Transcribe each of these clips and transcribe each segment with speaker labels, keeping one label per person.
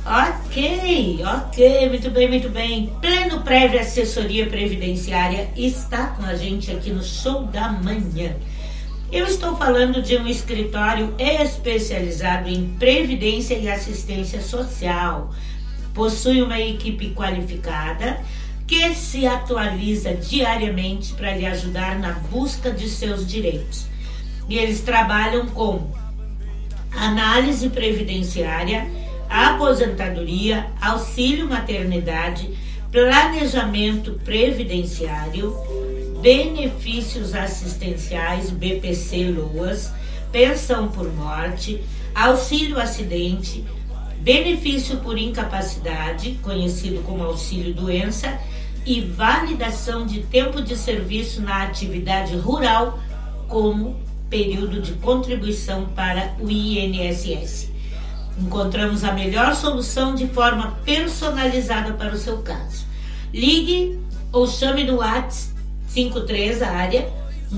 Speaker 1: Ok, muito bem, muito bem. Pleno Prévio Assessoria Previdenciária está com a gente aqui no Show da Manhã. Eu estou falando de um escritório especializado em previdência e assistência social. Possui uma equipe qualificada que se atualiza diariamente para lhe ajudar na busca de seus direitos. E eles trabalham com análise previdenciária, aposentadoria, auxílio maternidade, planejamento previdenciário, benefícios assistenciais, BPC-LOAS, pensão por morte, auxílio acidente, benefício por incapacidade, conhecido como auxílio doença, e validação de tempo de serviço na atividade rural como período de contribuição para o INSS. Encontramos a melhor solução de forma personalizada para o seu caso. Ligue ou chame no WhatsApp 53 área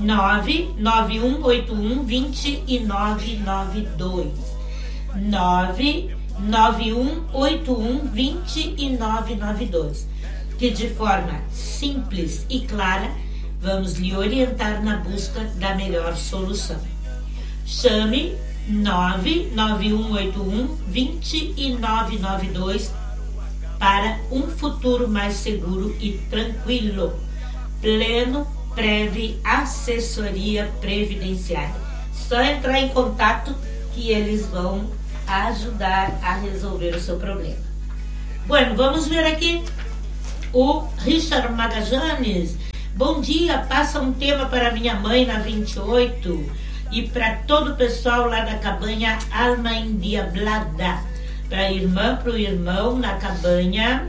Speaker 1: 991812992 991812992, que de forma simples e clara vamos lhe orientar na busca da melhor solução. Chame 991812992 para um futuro mais seguro e tranquilo. Pleno Prévio Assessoria Previdenciária. Só entrar em contato que eles vão ajudar a resolver o seu problema. Bueno, vamos ver aqui o Richard Magajanes. Bom dia, passa um tema para minha mãe na 28 e para todo o pessoal lá da cabanha Alma Endiablada. Para a irmã, para o irmão na cabanha,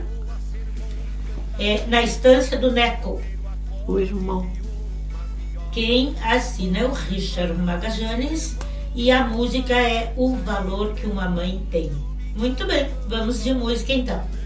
Speaker 1: na estância do Neco.
Speaker 2: O irmão.
Speaker 1: Quem assina é o Richard Magajanes e a música é O Valor que uma Mãe Tem. Muito bem, vamos de música então.